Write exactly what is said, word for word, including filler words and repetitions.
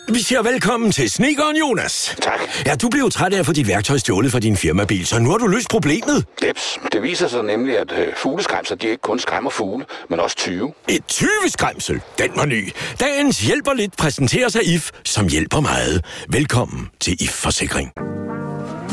Vi siger velkommen til snedkeren Jonas. Tak. Ja, du blev træt af at få dit værktøj stjålet fra din firmabil, så nu har du løst problemet. Jeps. Det viser sig nemlig, at øh, fugleskræmser, de ikke kun skræmmer fugle, men også tyve. Et tyveskræmsel? Den var ny. Dagens hjælper lidt præsenterer sig I F, som hjælper meget. Velkommen til I F Forsikring.